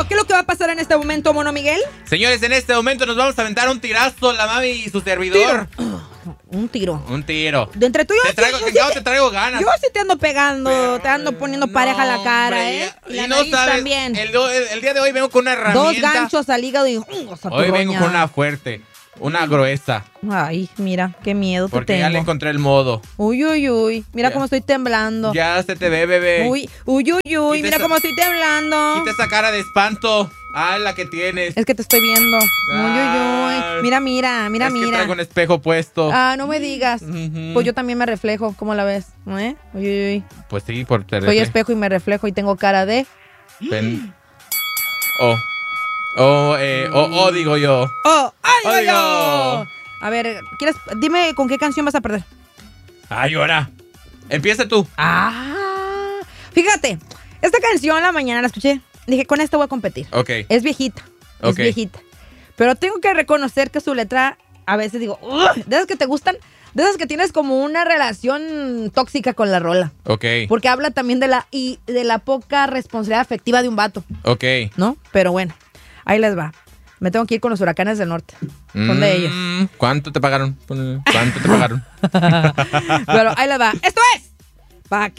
¿qué es lo que va a pasar en este momento, Mono Miguel? Señores, en este momento nos vamos a aventar un tirazo, la mami y su servidor. Un tiro. Un tiro. De entre tú y yo, te traigo ganas. yo sí te ando pegando, te ando poniendo pareja a la cara, hombre, Y la no nariz sabes, también. El día de hoy vengo con una herramienta. 2 ganchos al hígado y... Hoy vengo con una fuerte, una gruesa. Ay, mira, qué miedo te Porque tengo. ya le encontré el modo. Uy, uy, uy. Mira Ya. cómo estoy temblando. Ya se te ve, bebé. Uy, uy, uy, uy. Quita Mira esa- cómo estoy temblando. Quita esa cara de espanto. Ah, la que tienes. Es que te estoy viendo. Uy, uy, Ay. uy. Mira, mira, mira, Es que mira. traigo un espejo puesto. Ah, no me digas. Ujú. Pues yo también me reflejo. ¿Cómo la ves? Uy, uy, uy. Pues sí, por Soy espejo y me reflejo y tengo cara de... digo yo. ¡Oh! ¡Ay, ¡Ay, ay, yo! ay! A ver, dime con qué canción vas a perder. Ay, ahora. Empieza tú. Ah, fíjate, esta canción en la mañana la escuché. Dije, con esta voy a competir. Ok. Es viejita, Ok. es viejita. Pero tengo que reconocer que su letra, a veces digo, "Ugh", de esas que te gustan, de esas que tienes como una relación tóxica con la rola. Ok. Porque habla también de la poca responsabilidad afectiva de un vato, Ok. ¿no? Pero bueno, ahí les va. Me tengo que ir con los huracanes del norte. Son de ellos. ¿Cuánto te pagaron? ¿Cuánto te pagaron? Pero ahí les va. Esto es... Pa' que